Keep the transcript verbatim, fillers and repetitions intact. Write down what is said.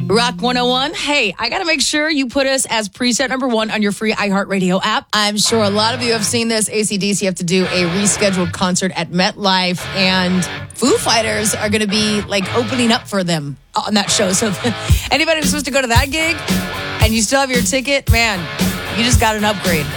Rock one oh one. Hey, I got to make sure you put us as preset number one on your free iHeartRadio app. I'm sure a lot of you have seen this. A C D C have to do a rescheduled concert at MetLife, and Foo Fighters are going to be like opening up for them on that show. So if anybody who's supposed to go to that gig and you still have your ticket, man, you just got an upgrade.